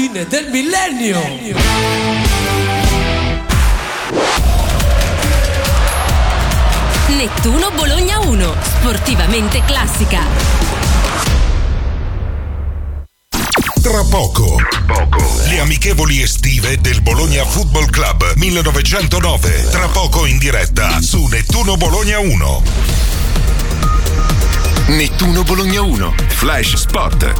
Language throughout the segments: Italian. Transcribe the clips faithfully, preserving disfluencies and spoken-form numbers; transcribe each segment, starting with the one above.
fine del millennio. Nettuno Bologna uno, sportivamente classica. Tra poco, le amichevoli estive del Bologna Football Club millenovecentonove. Tra poco in diretta su Nettuno Bologna uno. Nettuno Bologna uno, Flash Spot.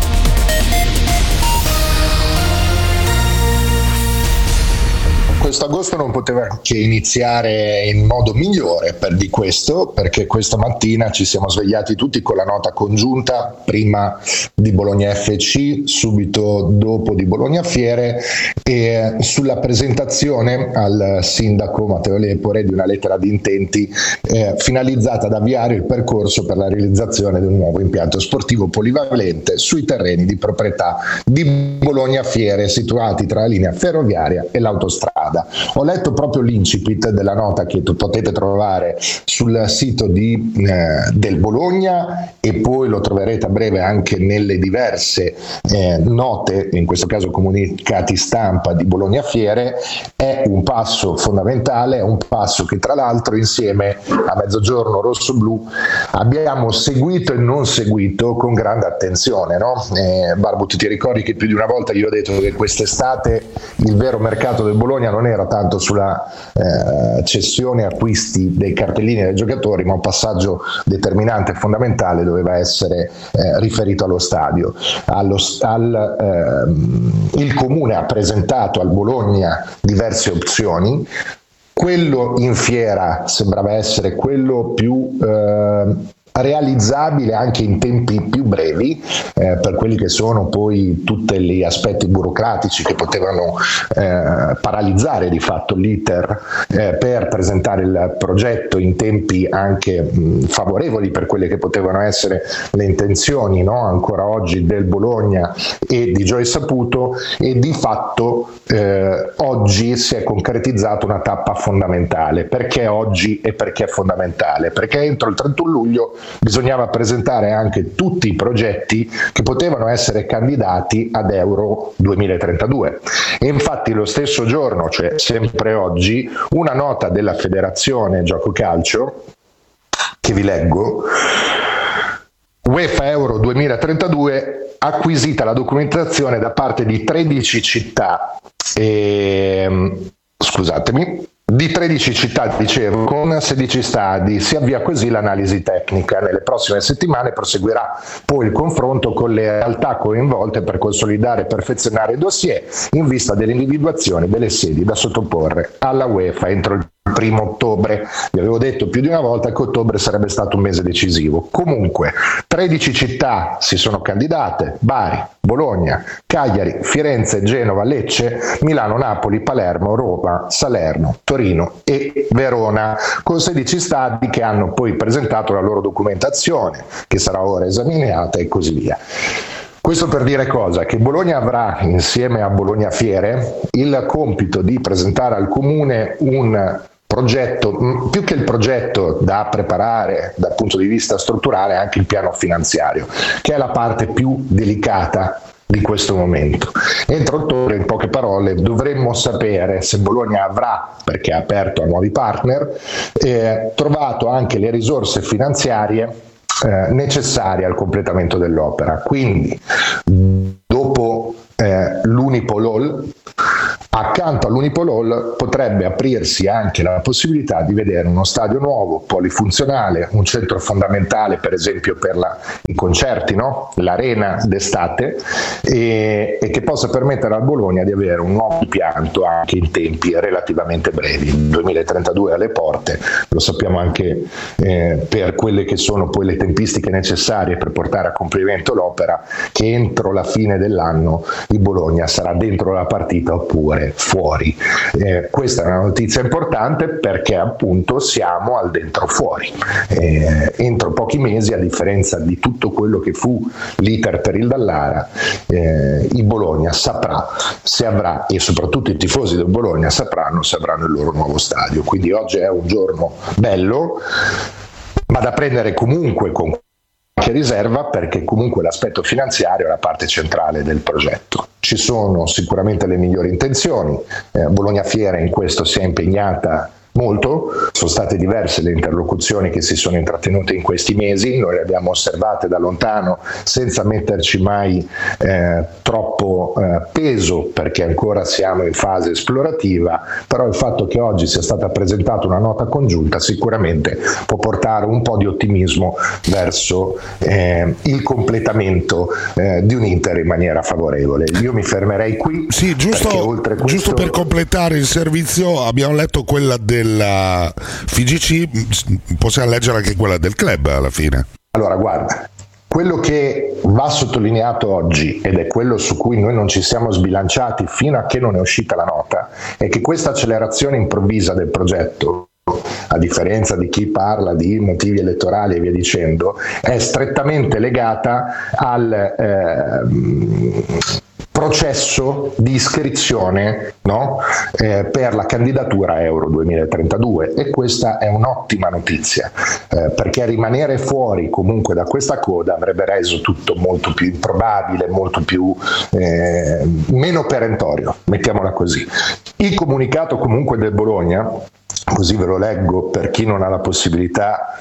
Questo agosto non poteva che iniziare in modo migliore per di questo, perché questa mattina ci siamo svegliati tutti con la nota congiunta, prima di Bologna F C, subito dopo di Bologna Fiere, e sulla presentazione al sindaco Matteo Lepore di una lettera di intenti eh, finalizzata ad avviare il percorso per la realizzazione di un nuovo impianto sportivo polivalente sui terreni di proprietà di Bologna Fiere, situati tra la linea ferroviaria e l'autostrada. Ho letto proprio l'incipit della nota che potete trovare sul sito di, eh, del Bologna, e poi lo troverete a breve anche nelle diverse eh, note, in questo caso comunicati stampa di Bologna Fiere. È un passo fondamentale, è un passo che tra l'altro insieme a Mezzogiorno Rosso-Blu abbiamo seguito e non seguito con grande attenzione, no? Eh, Barbu, tu ti ricordi che più di una volta io ho detto che quest'estate il vero mercato del Bologna non era tanto sulla eh, cessione acquisti dei cartellini dei giocatori, ma un passaggio determinante e fondamentale doveva essere eh, riferito allo stadio. Allo, al, eh, il Comune ha presentato al Bologna diverse opzioni. Quello in fiera sembrava essere quello più eh, realizzabile anche in tempi più brevi, eh, per quelli che sono poi tutti gli aspetti burocratici che potevano eh, paralizzare di fatto l'iter eh, per presentare il progetto in tempi anche mh, favorevoli per quelle che potevano essere le intenzioni, no? Ancora oggi del Bologna e di Joy Saputo, e di fatto eh, oggi si è concretizzata una tappa fondamentale. Perché oggi e perché fondamentale? Perché entro il trentuno luglio bisognava presentare anche tutti i progetti che potevano essere candidati ad Euro duemilatrentadue, e infatti lo stesso giorno, cioè sempre oggi, una nota della Federazione Gioco Calcio, che vi leggo: UEFA Euro duemilatrentadue, acquisita la documentazione da parte di tredici città, e, scusatemi, di tredici città, dicevo, con sedici stadi. Si avvia così l'analisi tecnica. Nelle prossime settimane proseguirà poi il confronto con le realtà coinvolte per consolidare e perfezionare il dossier in vista dell'individuazione delle sedi da sottoporre alla UEFA entro il primo ottobre. Vi avevo detto più di una volta che ottobre sarebbe stato un mese decisivo. Comunque tredici città si sono candidate: Bari, Bologna, Cagliari, Firenze, Genova, Lecce, Milano, Napoli, Palermo, Roma, Salerno, Torino e Verona, con sedici stadi che hanno poi presentato la loro documentazione, che sarà ora esaminata, e così via. Questo per dire cosa? Che Bologna avrà, insieme a Bologna Fiere, il compito di presentare al Comune un progetto, più che il progetto da preparare dal punto di vista strutturale, anche il piano finanziario, che è la parte più delicata di questo momento. Entro ottobre, in poche parole, dovremmo sapere se Bologna avrà, perché è aperto a nuovi partner, eh, trovato anche le risorse finanziarie eh, necessarie al completamento dell'opera. Quindi, dopo eh, l'Unipol Hall, accanto all'Unipol Hall potrebbe aprirsi anche la possibilità di vedere uno stadio nuovo, polifunzionale, un centro fondamentale per esempio per la, i concerti, no? L'arena d'estate, e, e che possa permettere al Bologna di avere un nuovo impianto anche in tempi relativamente brevi. Il duemilatrentadue alle porte, lo sappiamo anche eh, per quelle che sono poi le tempistiche necessarie per portare a compimento l'opera, che entro la fine dell'anno il Bologna sarà dentro la partita oppure fuori. Eh, questa è una notizia importante perché appunto siamo al dentro fuori. Eh, entro pochi mesi, a differenza di tutto quello che fu l'iter per il Dallara, eh, il Bologna saprà se avrà, e soprattutto i tifosi del Bologna sapranno se avranno il loro nuovo stadio. Quindi oggi è un giorno bello, ma da prendere comunque con qualche riserva, perché comunque l'aspetto finanziario è la parte centrale del progetto. Ci sono sicuramente le migliori intenzioni, eh, Bologna Fiera in questo si è impegnata molto, sono state diverse le interlocuzioni che si sono intrattenute in questi mesi, noi le abbiamo osservate da lontano senza metterci mai eh, troppo eh, peso, perché ancora siamo in fase esplorativa, però il fatto che oggi sia stata presentata una nota congiunta sicuramente può portare un po' di ottimismo verso eh, il completamento eh, di un Inter in maniera favorevole. Io mi fermerei qui. Sì, giusto, oltre questo... giusto per completare il servizio, abbiamo letto quella della F G C, possiamo leggere anche quella del club alla fine. Allora, guarda, quello che va sottolineato oggi, ed è quello su cui noi non ci siamo sbilanciati fino a che non è uscita la nota, è che questa accelerazione improvvisa del progetto, a differenza di chi parla di motivi elettorali e via dicendo, è strettamente legata al eh, processo di iscrizione, no? eh, per la candidatura Euro duemilatrentadue, e questa è un'ottima notizia, eh, perché rimanere fuori comunque da questa coda avrebbe reso tutto molto più improbabile, molto più eh, meno perentorio, mettiamola così. Il comunicato comunque del Bologna, così ve lo leggo per chi non ha la possibilità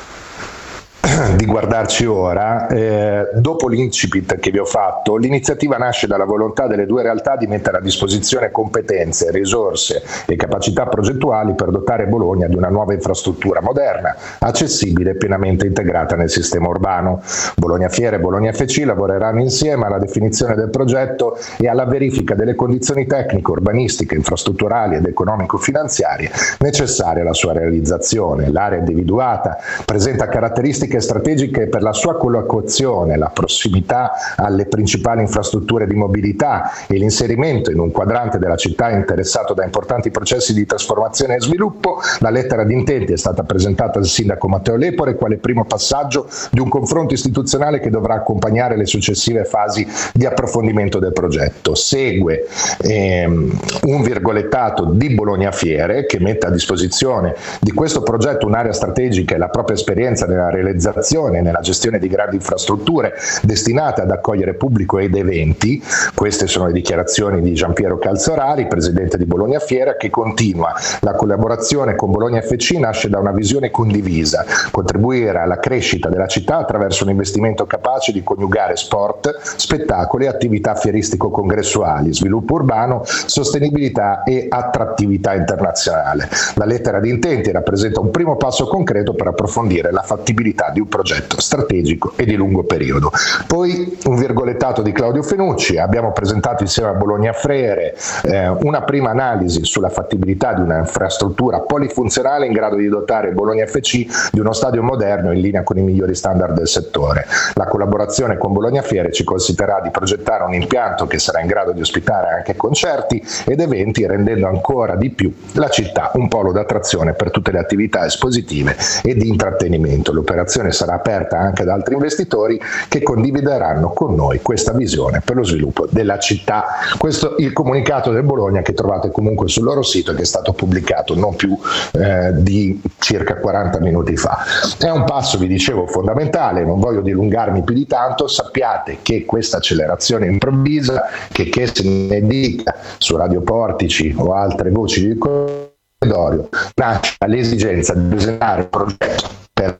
di guardarci ora, eh, dopo l'incipit che vi ho fatto, l'iniziativa nasce dalla volontà delle due realtà di mettere a disposizione competenze, risorse e capacità progettuali per dotare Bologna di una nuova infrastruttura moderna, accessibile e pienamente integrata nel sistema urbano. Bologna Fiera e Bologna F C lavoreranno insieme alla definizione del progetto e alla verifica delle condizioni tecniche, urbanistiche, infrastrutturali ed economico-finanziarie necessarie alla sua realizzazione. L'area individuata presenta caratteristiche strategiche per la sua collocazione, la prossimità alle principali infrastrutture di mobilità e l'inserimento in un quadrante della città interessato da importanti processi di trasformazione e sviluppo. La lettera di intenti è stata presentata al sindaco Matteo Lepore quale primo passaggio di un confronto istituzionale che dovrà accompagnare le successive fasi di approfondimento del progetto. Segue ehm, un virgolettato di Bologna Fiere che mette a disposizione di questo progetto un'area strategica e la propria esperienza nella realizzazione e nella gestione di grandi infrastrutture destinate ad accogliere pubblico ed eventi. Queste sono le dichiarazioni di Giampiero Calzorari, presidente di Bologna Fiera, che continua: la collaborazione con Bologna F C nasce da una visione condivisa, contribuire alla crescita della città attraverso un investimento capace di coniugare sport, spettacoli, attività fieristico-congressuali, sviluppo urbano, sostenibilità e attrattività internazionale. La lettera di intenti rappresenta un primo passo concreto per approfondire la fattibilità di un progetto strategico e di lungo periodo. Poi un virgolettato di Claudio Fenucci: abbiamo presentato insieme a Bologna Fiere eh, una prima analisi sulla fattibilità di una infrastruttura polifunzionale in grado di dotare Bologna F C di uno stadio moderno in linea con i migliori standard del settore. La collaborazione con Bologna Fiere ci consentirà di progettare un impianto che sarà in grado di ospitare anche concerti ed eventi, rendendo ancora di più la città un polo d'attrazione per tutte le attività espositive e di intrattenimento. L'operazione sarà aperta anche ad altri investitori che condivideranno con noi questa visione per lo sviluppo della città. Questo è il comunicato del Bologna, che trovate comunque sul loro sito e che è stato pubblicato non più eh, di circa quaranta minuti fa. È un passo, vi dicevo, fondamentale, non voglio dilungarmi più di tanto. Sappiate che questa accelerazione improvvisa, che che se ne dica su Radio Portici o altre voci di corridoio, nasce dall'esigenza di presentare un progetto per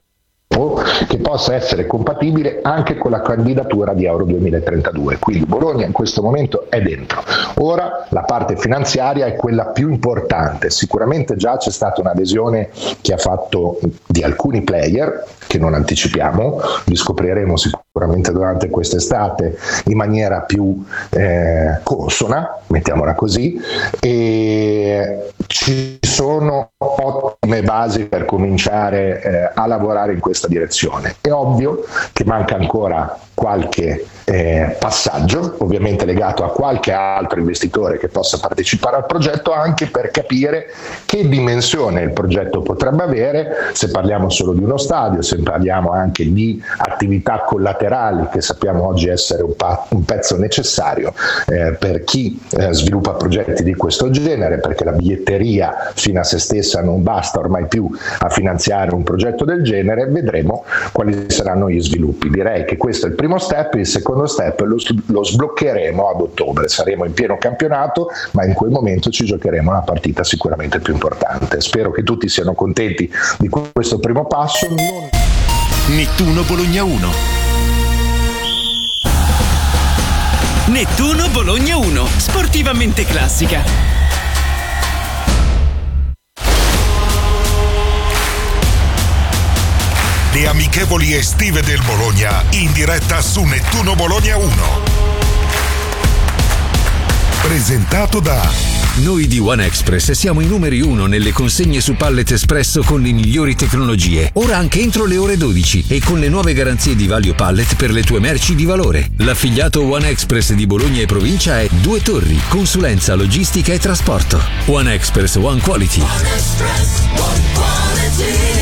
che possa essere compatibile anche con la candidatura di Euro duemilatrentadue. Quindi Bologna in questo momento è dentro. Ora la parte finanziaria è quella più importante. Sicuramente già c'è stata un'adesione che ha fatto di alcuni player, che non anticipiamo, li scopriremo sicuramente durante quest'estate in maniera più eh, consona, mettiamola così, e ci sono ottime basi per cominciare eh, a lavorare in questa direzione. È ovvio che manca ancora qualche eh, passaggio, ovviamente legato a qualche altro investitore che possa partecipare al progetto, anche per capire che dimensione il progetto potrebbe avere, se parliamo solo di uno stadio, se parliamo anche di attività collaterali che sappiamo oggi essere un, pa- un pezzo necessario eh, per chi eh, sviluppa progetti di questo genere, perché la biglietteria fino a se stessa non basta basta ormai più a finanziare un progetto del genere. Vedremo quali saranno gli sviluppi. Direi che questo è il primo step. Il secondo step lo, lo sbloccheremo ad ottobre, saremo in pieno campionato, ma in quel momento ci giocheremo una partita sicuramente più importante. Spero che tutti siano contenti di questo primo passo. Non... Nettuno Bologna uno. Nettuno Bologna uno, sportivamente classica. Le amichevoli estive del Bologna in diretta su Nettuno Bologna uno. Presentato da... Noi di One Express siamo i numeri uno nelle consegne su Pallet Espresso con le migliori tecnologie. Ora anche entro le ore dodici e con le nuove garanzie di Value Pallet per le tue merci di valore. L'affiliato One Express di Bologna e provincia è Due Torri, consulenza, logistica e trasporto. One Express, One Quality. One Express, One Quality.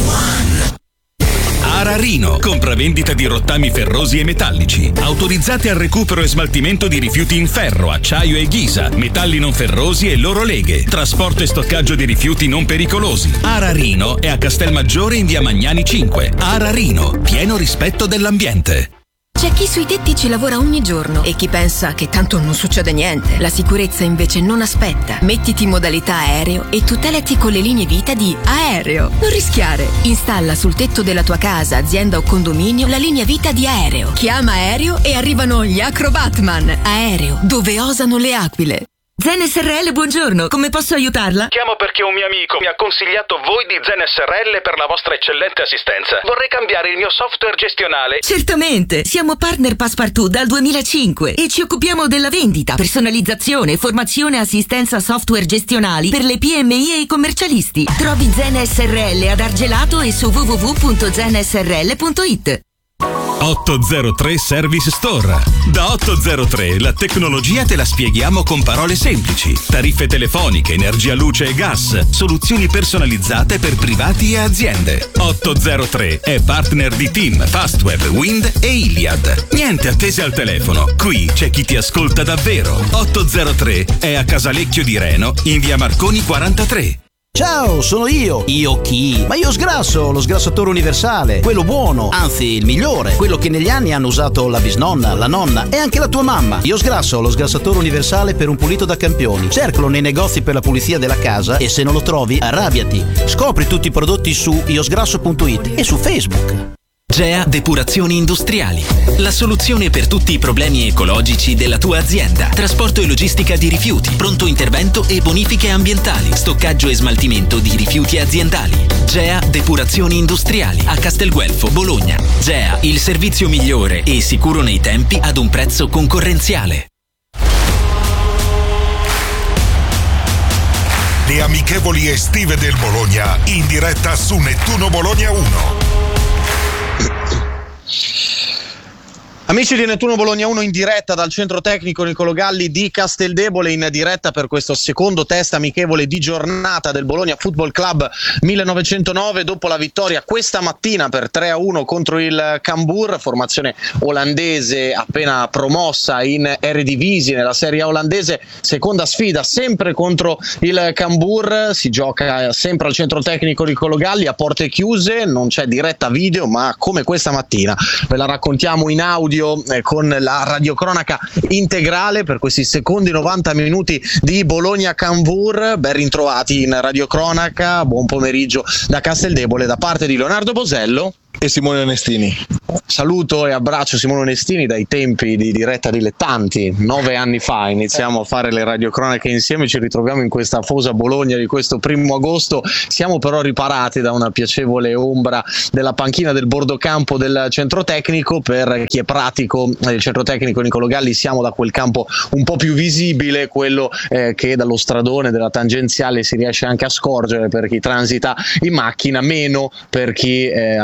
Ararino, compravendita di rottami ferrosi e metallici, autorizzate al recupero e smaltimento di rifiuti in ferro, acciaio e ghisa, metalli non ferrosi e loro leghe, trasporto e stoccaggio di rifiuti non pericolosi. Ararino è a Castelmaggiore in via Magnani cinque. Ararino, pieno rispetto dell'ambiente. C'è chi sui tetti ci lavora ogni giorno e chi pensa che tanto non succede niente. La sicurezza invece non aspetta. Mettiti in modalità aereo e tutelati con le linee vita di Aereo. Non rischiare. Installa sul tetto della tua casa, azienda o condominio la linea vita di Aereo. Chiama Aereo e arrivano gli Acrobatman. Aereo, dove osano le aquile. Zen S R L, buongiorno, come posso aiutarla? Chiamo perché un mio amico mi ha consigliato voi di Zen S R L per la vostra eccellente assistenza. Vorrei cambiare il mio software gestionale. Certamente, siamo partner Passepartout dal duemilacinque e ci occupiamo della vendita, personalizzazione, formazione e assistenza software gestionali per le P M I e i commercialisti. Trovi Zen S R L ad Argelato e su w w w punto zen s r l punto i t. ottocentotre Service Store. Da ottocentotre la tecnologia te la spieghiamo con parole semplici. Tariffe telefoniche, energia, luce e gas, soluzioni personalizzate per privati e aziende. ottocentotre è partner di Team, Fastweb, Wind e Iliad. Niente attese al telefono, qui c'è chi ti ascolta davvero. ottocentotre è a Casalecchio di Reno in via Marconi quarantatré. Ciao, sono io. Io chi? Ma io sgrasso, lo sgrassatore universale, quello buono, anzi il migliore, quello che negli anni hanno usato la bisnonna, la nonna e anche la tua mamma. Io sgrasso, lo sgrassatore universale per un pulito da campioni. Cercalo nei negozi per la pulizia della casa e se non lo trovi, arrabbiati. Scopri tutti i prodotti su io sgrasso punto i t e su Facebook. Gea Depurazioni Industriali, la soluzione per tutti i problemi ecologici della tua azienda. Trasporto e logistica di rifiuti, pronto intervento e bonifiche ambientali, stoccaggio e smaltimento di rifiuti aziendali. Gea Depurazioni Industriali a Castelguelfo, Bologna. Gea, il servizio migliore e sicuro nei tempi ad un prezzo concorrenziale. Le amichevoli estive del Bologna in diretta su Nettuno Bologna uno. Amici di Nettuno Bologna uno in diretta dal centro tecnico Nicolo Galli di Casteldebole, in diretta per questo secondo test amichevole di giornata del Bologna Football Club millenovecentonove, dopo la vittoria questa mattina per tre a uno contro il Cambuur, formazione olandese appena promossa in Eredivisie nella Serie A olandese. Seconda sfida sempre contro il Cambuur, si gioca sempre al centro tecnico Nicolo Galli a porte chiuse, non c'è diretta video, ma come questa mattina ve la raccontiamo in audio con la radiocronaca integrale per questi secondi novanta minuti di Bologna Cambuur. Ben ritrovati in radiocronaca, buon pomeriggio da Casteldebole da parte di Leonardo Bosello e Simone Onestini. Saluto e abbraccio Simone Onestini dai tempi di diretta dilettanti, nove anni fa iniziamo a fare le radiocronache insieme, ci ritroviamo in questa afosa Bologna di questo primo agosto, siamo però riparati da una piacevole ombra della panchina del bordocampo del centro tecnico. Per chi è pratico del centro tecnico Nicolo Galli siamo da quel campo un po' più visibile, quello eh, che dallo stradone della tangenziale si riesce anche a scorgere per chi transita in macchina, meno per chi eh, ha voluto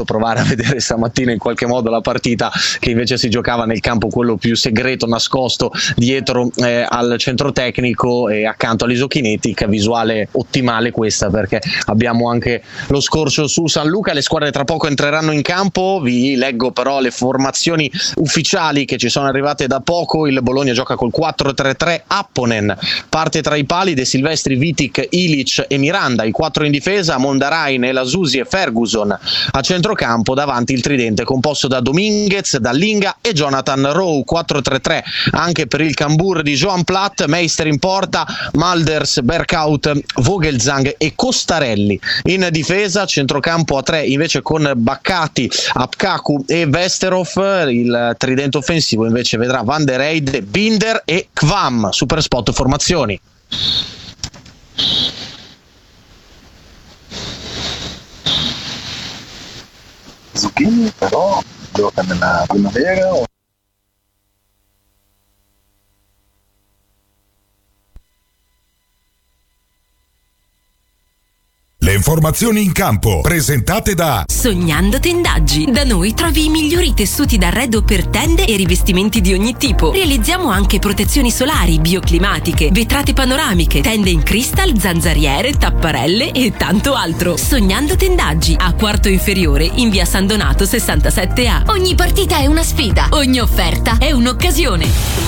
voluto provare a vedere stamattina in qualche modo la partita che invece si giocava nel campo quello più segreto, nascosto dietro eh, al centro tecnico e accanto all'Isokinetic. Visuale ottimale questa, perché abbiamo anche lo scorcio su San Luca. Le squadre tra poco entreranno in campo, vi leggo però le formazioni ufficiali che ci sono arrivate da poco. Il Bologna gioca col quattro tre tre, Apponen parte tra i pali, De Silvestri, Vitic, Ilic e Miranda, i quattro in difesa, Mondarain, Elasusi e Ferguson a centrocampo, davanti il tridente composto da Dominguez, Dallinga e Jonathan Rowe. Quattro tre tre anche per il Cambur di Johan Platt, Meister in porta, Malders, Berghout, Vogelsang e Costarelli in difesa, centrocampo a tre invece con Baccati, Apkaku e Vesterov. Il tridente offensivo invece vedrà Van der Eide, Binder e Kvam. Super spot formazioni. Zucchini però gioca nella primavera o... Le informazioni in campo, presentate da Sognando Tendaggi. Da noi trovi i migliori tessuti d'arredo per tende e rivestimenti di ogni tipo. Realizziamo anche protezioni solari, bioclimatiche, vetrate panoramiche, tende in cristal, zanzariere, tapparelle e tanto altro. Sognando Tendaggi, a Quarto Inferiore, in via San Donato sessantasette A. Ogni partita è una sfida, ogni offerta è un'occasione.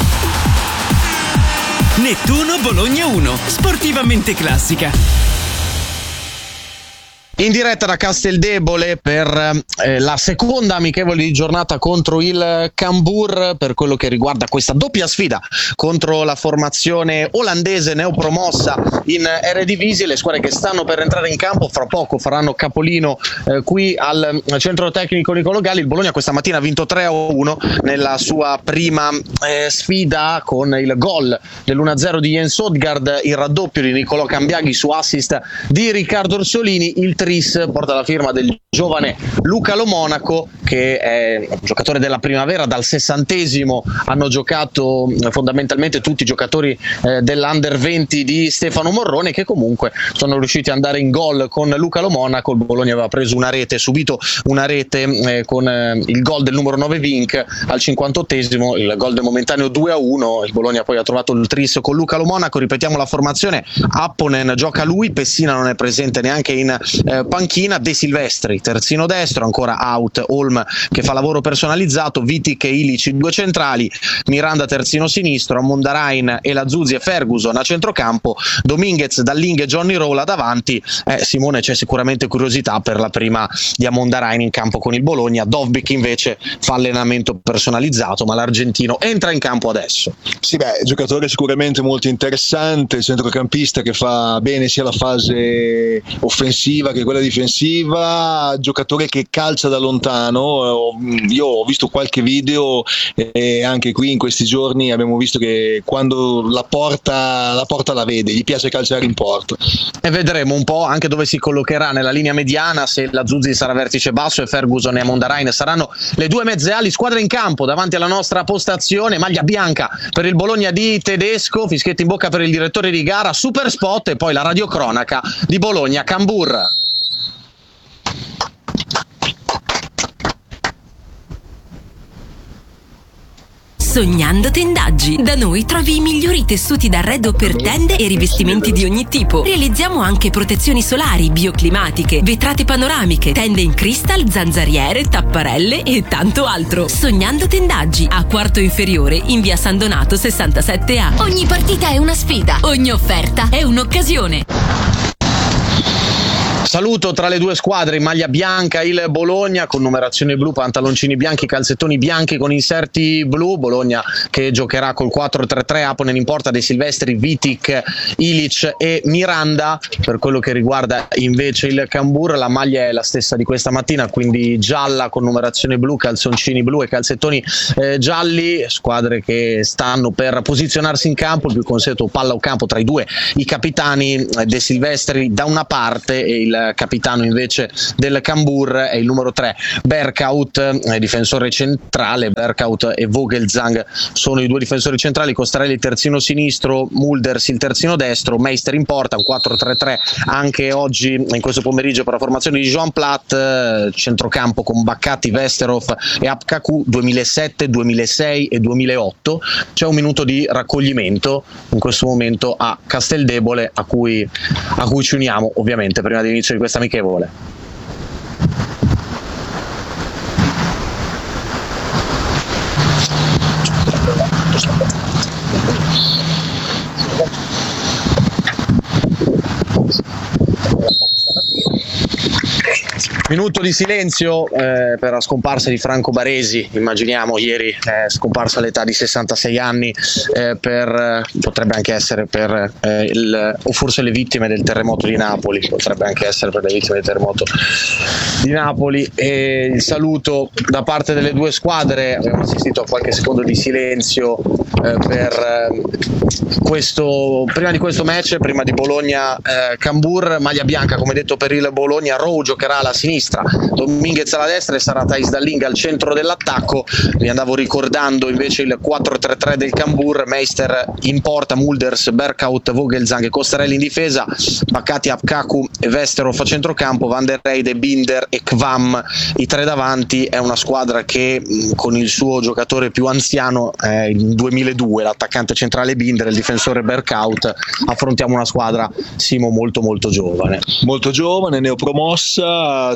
Nettuno Bologna uno, sportivamente classica. In diretta da Casteldebole per eh, la seconda amichevole di giornata contro il Cambur, per quello che riguarda questa doppia sfida contro la formazione olandese neopromossa in Eredivisie. Le squadre che stanno per entrare in campo fra poco faranno capolino eh, qui al centro tecnico Niccolò Galli. Il Bologna questa mattina ha vinto tre a uno nella sua prima eh, sfida, con il gol dell'uno a zero di Jens Odgaard, il raddoppio di Niccolò Cambiaghi su assist di Riccardo Orsolini. Il Tris porta la firma del giovane Luca Lo Monaco, che è un giocatore della primavera. Dal sessantesimo hanno giocato fondamentalmente tutti i giocatori eh, dell'Under venti di Stefano Morrone, che comunque sono riusciti ad andare in gol con Luca Lo Monaco. Il Bologna aveva preso una rete, subito una rete eh, con eh, il gol del numero nove Vink al cinquantottesimo, il gol del momentaneo due a uno. Il Bologna poi ha trovato il Tris con Luca Lo Monaco. Ripetiamo la formazione: Apponen gioca lui, Pessina non è presente neanche in eh, panchina, De Silvestri terzino destro, ancora out Holm che fa lavoro personalizzato, Vitic e Ilic due centrali, Miranda terzino sinistro, Mondarain e Lazuzzi e Ferguson a centrocampo, Dominguez, Dallinga e Johnny Rolla davanti. eh, Simone, c'è sicuramente curiosità per la prima di Mondarain in campo con il Bologna. Dovbik invece fa allenamento personalizzato, ma l'argentino entra in campo adesso. Sì, beh, giocatore sicuramente molto interessante, centrocampista che fa bene sia la fase offensiva che quella difensiva, giocatore che calcia da lontano. Io ho visto qualche video e anche qui in questi giorni abbiamo visto che quando la porta la, porta la vede, gli piace calciare in porta. E vedremo un po' anche dove si collocherà nella linea mediana, se la Zuzzi sarà vertice basso e Ferguson e Mondarain saranno le due mezze ali. Squadra in campo davanti alla nostra postazione, maglia bianca per il Bologna di Tedesco, fischietti in bocca per il direttore di gara, super spot e poi la radiocronaca di Bologna Cambur. Sognando Tendaggi. Da noi trovi i migliori tessuti d'arredo per tende e rivestimenti di ogni tipo. Realizziamo anche protezioni solari, bioclimatiche, vetrate panoramiche, tende in cristal, zanzariere, tapparelle e tanto altro. Sognando Tendaggi, a Quarto Inferiore, in via San Donato sessantasette A. Ogni partita è una sfida, ogni offerta è un'occasione. Saluto tra le due squadre in maglia bianca il Bologna con numerazione blu, pantaloncini bianchi, calzettoni bianchi con inserti blu. Bologna che giocherà col quattro tre tre, Apponen in porta, De Silvestri, Vitic, Ilic e Miranda. Per quello che riguarda invece il Cambur, la maglia è la stessa di questa mattina, quindi gialla con numerazione blu, calzoncini blu e calzettoni eh, gialli. Squadre che stanno per posizionarsi in campo, il più consueto palla o campo tra i due i capitani, De Silvestri da una parte e il il capitano invece del Cambuur è il numero tre Berghout, eh, difensore centrale. Berghout e Vogelsang sono i due difensori centrali, Costarelli il terzino sinistro, Mulders il terzino destro, Meister in porta, un quattro tre tre anche oggi in questo pomeriggio per la formazione di Joan Platt, eh, centrocampo con Baccati, Vesterov e Apkaku duemilasette, duemilasei e duemilaotto. C'è un minuto di raccoglimento in questo momento a Casteldebole a cui, a cui ci uniamo ovviamente prima dell'inizio di questa amichevole. Minuto di silenzio eh, per la scomparsa di Franco Baresi, immaginiamo ieri è scomparso all'età di sessantasei anni, eh, per, potrebbe anche essere per eh, il, o forse le vittime del terremoto di Napoli, potrebbe anche essere per le vittime del terremoto di Napoli. E il saluto da parte delle due squadre, abbiamo assistito a qualche secondo di silenzio eh, per eh, questo, prima di questo match, prima di Bologna-Cambuur, eh, maglia bianca come detto per il Bologna, Rowe giocherà alla sinistra, Dominguez alla destra e sarà Thijs Dalling al centro dell'attacco. Vi andavo ricordando invece il quattro tre tre del Cambuur, Meister in porta, Mulders, Berghout, Vogelsang e Costarelli in difesa, Baccati, Apkaku e Vesterov a centrocampo, Van der Reyde, Binder e Kvam i tre davanti. È una squadra che con il suo giocatore più anziano, eh, il duemiladue, l'attaccante centrale Binder e il difensore Berghout, affrontiamo una squadra, Simo, molto molto giovane molto giovane, neopromossa,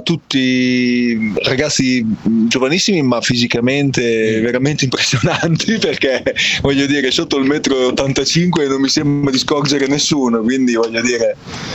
tutti ragazzi giovanissimi ma fisicamente veramente impressionanti, perché voglio dire sotto il metro ottantacinque non mi sembra di scorgere nessuno, quindi voglio dire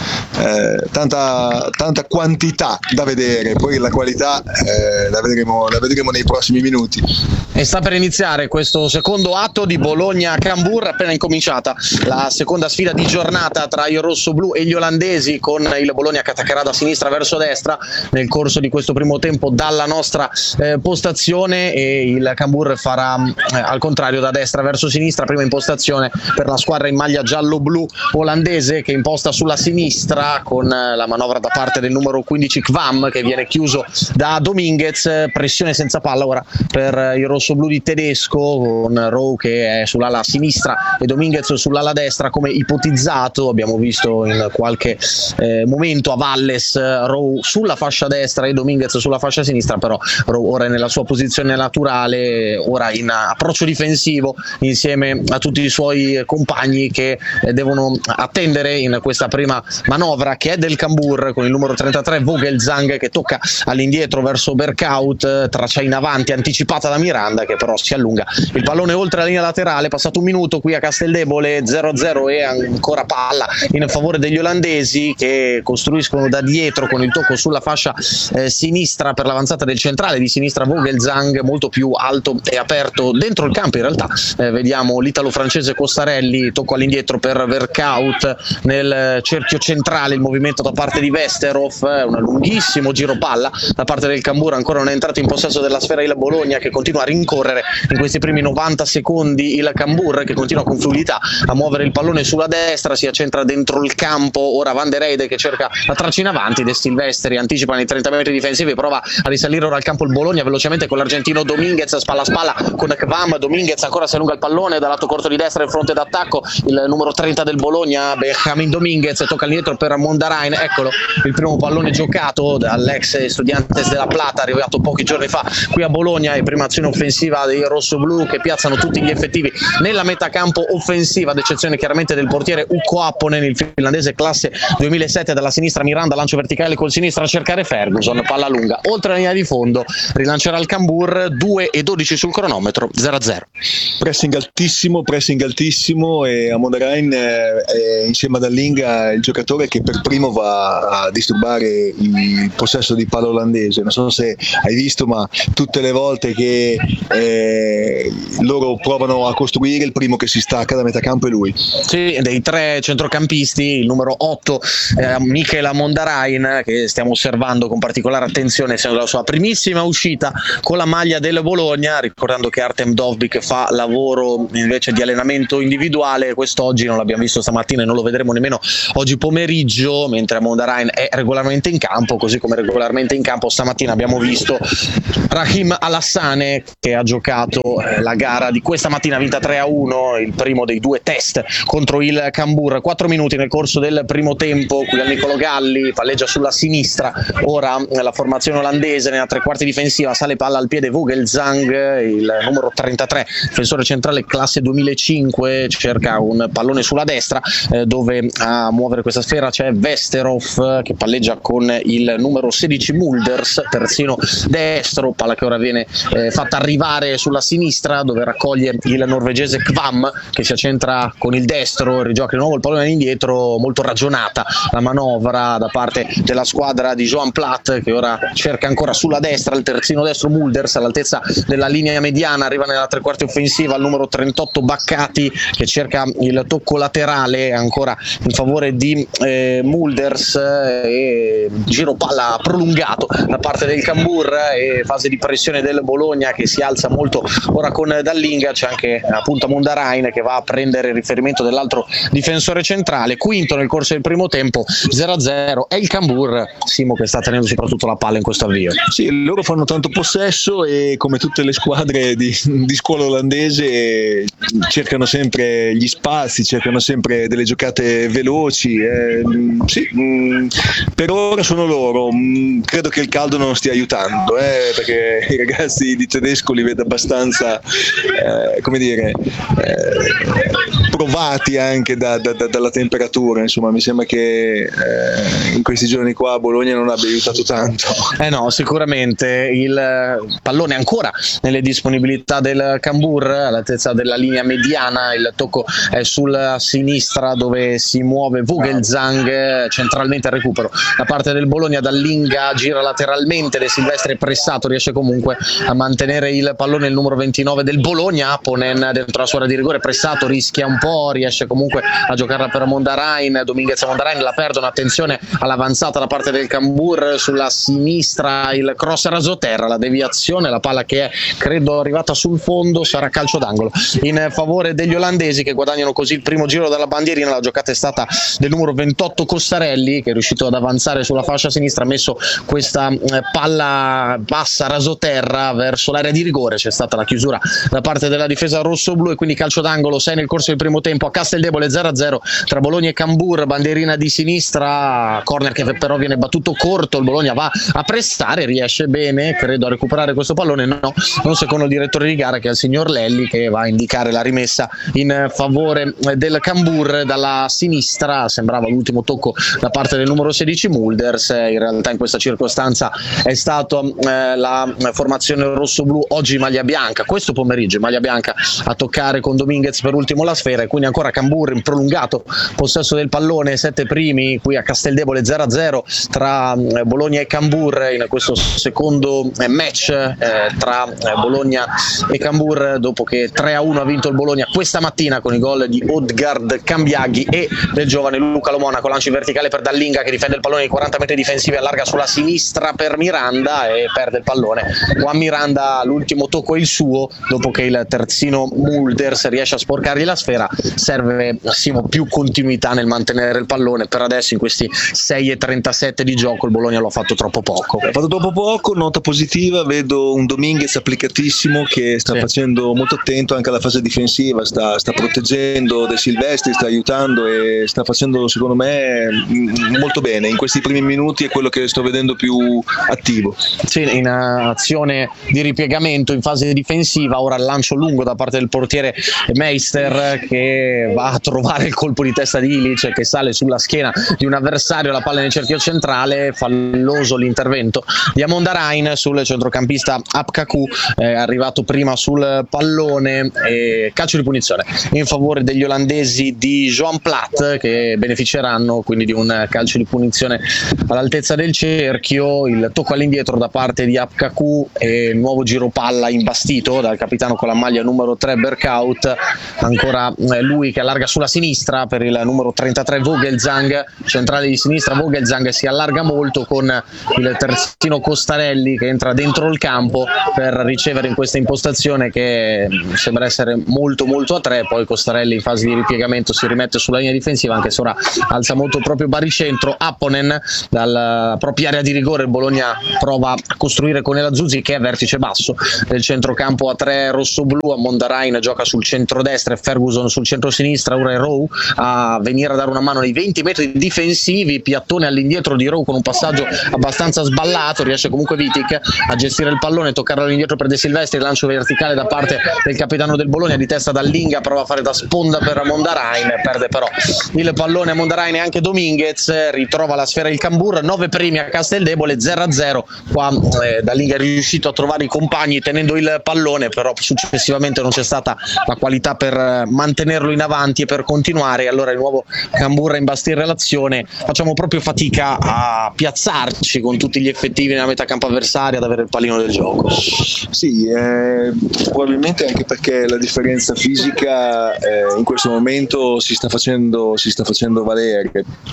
eh, tanta, tanta quantità da vedere, poi la qualità eh, la, vedremo, la vedremo nei prossimi minuti. E sta per iniziare questo secondo atto di Bologna-Cambuur, appena incominciata la seconda sfida di giornata tra i rossoblù e gli olandesi, con il Bologna che attaccherà da sinistra verso destra nel corso di questo primo tempo dalla nostra eh, postazione, e il Cambuur farà eh, al contrario da destra verso sinistra. Prima impostazione per la squadra in maglia giallo-blu olandese che imposta sulla sinistra con eh, la manovra da parte del numero quindici Kvam che viene chiuso da Dominguez, pressione senza palla ora per eh, il rossoblù di Tedesco con Rowe che è sull'ala sinistra e Dominguez sull'ala destra come ipotizzato. Abbiamo visto in qualche eh, momento a Valles Rowe sulla fascia destra e Dominguez sulla fascia sinistra, però Rowe ora è nella sua posizione naturale, ora in approccio difensivo insieme a tutti i suoi compagni che eh, devono attendere in questa prima manovra che è del Cambuur, con il numero trentatré Vogelsang che tocca all'indietro verso Berghout, traccia in avanti anticipata da Miranda che però si allunga il pallone oltre la linea laterale. Passato un minuto qui a Casteldebole, zero a zero e ancora palla in favore degli olandesi che costruiscono da dietro con il tocco sulla fascia eh, sinistra per l'avanzata del centrale di sinistra Vogelsang, molto più alto e aperto dentro il campo in realtà. Eh, vediamo l'italo-francese Costarelli, tocco all'indietro per Berghout nel cerchio centrale, il movimento da parte di Vesterov, eh, un lunghissimo giro palla da parte del Cambuur, ancora non è entrato in possesso della sfera il Bologna che continua a rincorrere in questi primi novanta secondi, il Cambuur che continua con fluidità a muovere il pallone sulla destra, si accentra dentro il campo, ora Van der Reyde che cerca la traccia in avanti, De Silvestri anticipa nei trenta metri difensivi, prova a risalire ora al campo il Bologna velocemente con l'argentino Dominguez, spalla a spalla con Kvam, Dominguez ancora si allunga il pallone dal lato corto di destra in fronte d'attacco, il numero trenta del Bologna Benjamin Dominguez tocca all'indietro per Mondarain, eccolo il primo pallone giocato dall'ex Estudiantes della Plata arrivato pochi giorni fa qui a Bologna, e prima azione offensiva dei rossoblù che piazzano tutti gli effettivi nella metà campo offensiva, ad eccezione chiaramente del portiere Ukko Apponen, il finlandese classe duemilasette. Dalla sinistra Miranda, lancio verticale col sinistro a cercare Ferguson, palla lunga oltre la linea di fondo, rilancerà il Cambuur, due e dodici sul cronometro, zero a zero. Pressing altissimo, pressing altissimo e a Mondarain eh, insieme ad Dallinga il giocatore che per primo va a disturbare il possesso di palla olandese. Non so se hai visto, ma tutte le volte che eh, loro provano a costruire, il primo che si stacca da metà campo è lui. Sì, dei tre centrocampisti il numero otto eh, Michela Mondarain, che stiamo osservando con particolare attenzione essendo la sua primissima uscita con la maglia del Bologna, ricordando che Artem Dovbyk fa lavoro invece di allenamento individuale quest'oggi, non l'abbiamo visto stamattina e non lo vedremo nemmeno oggi pomeriggio, mentre Mondarain è regolarmente in campo, così come regolarmente in campo stamattina abbiamo visto Rahim Alassane, che ha giocato la gara di questa mattina vinta tre a uno, il primo dei due test contro il Cambur. Quattro minuti nel corso del primo tempo, qui al Niccolò Galli palleggia sulla sinistra, ora la formazione olandese nella tre quarti difensiva, sale palla al piede Vogelsang, il numero trentatré, difensore centrale classe duemilacinque, cerca un pallone sulla destra eh, dove a muovere questa sfera c'è Westerhoff che palleggia con il numero sedici Mulders, terzino destro, palla che ora viene eh, fatta arrivare sulla sinistra dove raccoglie il norvegese Kvam, che si accentra con il destro, rigioca di nuovo il pallone indietro, molto ragionata la manovra da parte della squadra di Johan Platt, che ora cerca ancora sulla destra il terzino destro Mulders all'altezza della linea mediana, arriva nella tre quarti offensiva il numero trentotto Baccati che cerca il tocco laterale ancora in favore di eh, Mulders e giro palla prolungato da parte del Cambur e fase di pressione del Bologna che si alza molto ora con Dallinga, c'è anche appunto Mondarain che va a prendere il riferimento dell'altro difensore centrale. Quinto nel corso del primo tempo, zero a zero, è il Cambur, Simo, che sta tenendo soprattutto la palla in questo avvio. Sì, loro fanno tanto possesso e come tutte le squadre di, di scuola olandese cercano sempre gli spazi, cercano sempre delle giocate veloci, eh, sì, mh, per ora sono loro, mh, credo che il caldo non stia aiutando, eh, perché i ragazzi di Tedesco li vedo abbastanza eh, come dire eh, provati anche da, da, da, dalla temperatura, insomma mi sembra che eh, in questi giorni qua a Bologna non abbia aiutato tanto. Eh no, sicuramente il pallone ancora nelle disponibilità del Cambur all'altezza della linea mediana, il tocco è sulla sinistra dove si muove Vogelsang, centralmente al recupero da parte del Bologna, Dallinga gira lateralmente, De Silvestri è pressato, riesce comunque a mantenere il pallone il numero ventinove del Bologna, Ponen dentro la sua area di rigore, pressato, rischia un po', riesce comunque a giocarla per Mondarain, Dominguez e Mondarain la perdono, attenzione all'avanzata da parte del Cambur sulla sinistra, il cross rasoterra, la deviazione, la palla che è credo arrivata sul fondo, sarà calcio d'angolo in favore degli olandesi che guadagnano così il primo giro dalla bandierina. La giocata è stata del numero ventotto Cossarelli che è riuscito ad avanzare sulla fascia sinistra, ha messo questa eh, palla bassa rasoterra verso l'area di rigore, c'è stata la chiusura da parte della difesa rossoblu e quindi calcio d'angolo, sei nel corso del primo tempo a Casteldebole, zero a zero tra Bologna e Cambur, bandierina di sinistra, corner che però viene battuto corto, il Bologna va a prestare, riesce bene credo a recuperare questo pallone, no, non secondo il direttore di gara che è il signor Lelli che va a indicare la rimessa in favore del Cambur dalla sinistra, sembrava l'ultimo tocco da parte del numero sedici Mulders, in realtà in questa circostanza è stata eh, la formazione rossoblu oggi maglia bianca, questo pomeriggio maglia bianca a toccare con Dominguez per ultimo la sfera e quindi ancora Cambur in prolungato possesso del pallone, sette primi qui a Casteldebole, zero a zero tra Bologna e Cambur in questo secondo match eh, tra Bologna e Cambur dopo che tre a uno ha vinto il Bologna questa mattina con i gol di Odgard Cambiaghi e del giovane Luca Lo Monaco, lancio in verticale per Dallinga che difende il pallone nei quaranta metri difensivi, allarga sulla sinistra per Miranda e perde il pallone. Juan Miranda l'ultimo tocco è il suo dopo che il terzino Mulders riesce a sporcargli la sfera, serve Simo più continuità nel mantenere il pallone, per adesso in questi sei e trentasette di gioco il Bologna lo ha fatto troppo poco. Ha fatto troppo poco, nota positiva, vedo un Dominguez applicatissimo che sta sì. facendo molto attento anche alla fase difensiva, sta, sta proteggendo De Silvestri, sta aiutando e sta facendo secondo me molto bene, in questi primi minuti è quello che sto vedendo più attivo. Sì, in azione di ripiegamento in fase difensiva, ora il lancio lungo da parte del portiere Meister che che va a trovare il colpo di testa di Ilic che sale sulla schiena di un avversario, la palla nel cerchio centrale, falloso l'intervento di Amondarain sul centrocampista Apkaku, è arrivato prima sul pallone, e calcio di punizione in favore degli olandesi di Joan Plat, che beneficeranno quindi di un calcio di punizione all'altezza del cerchio. Il tocco all'indietro da parte di Apkaku e il nuovo giro palla imbastito dal capitano con la maglia numero tre Berghout, ancora lui che allarga sulla sinistra per il numero trentatré Vogelsang, centrale di sinistra. Vogelsang si allarga molto con il terzino Costarelli che entra dentro il campo per ricevere in questa impostazione che sembra essere molto molto a tre. Poi Costarelli in fase di ripiegamento si rimette sulla linea difensiva, anche se ora alza molto il proprio baricentro. Apponen dalla propria area di rigore, il Bologna prova a costruire con Elazzuzi che è vertice basso del centrocampo a tre rossoblu. Amondarain gioca sul centrodestra e Ferguson sul centrosinistra. Ora è Rowe a venire a dare una mano nei venti metri difensivi, piattone all'indietro di Rowe con un passaggio abbastanza sballato, riesce comunque Vitic a gestire il pallone, toccarlo all'indietro per De Silvestri, lancio verticale da parte del capitano del Bologna di testa dall'Inga, prova a fare da sponda per Amondarain, perde però il pallone Amondarain e anche Dominguez, ritrova la sfera il Cambur, nove primi a Casteldebole, zero a zero, qua eh, dall'Inga è riuscito a trovare i compagni tenendo il pallone, però successivamente non c'è stata la qualità per mantenerlo in avanti e per continuare, allora il nuovo Cambur a imbastire l'azione. Facciamo proprio fatica a piazzarci con tutti gli effettivi nella metà campo avversaria, ad avere il pallino del gioco. Sì, eh, probabilmente anche perché la differenza fisica eh, in questo momento si sta facendo, si sta facendo valere,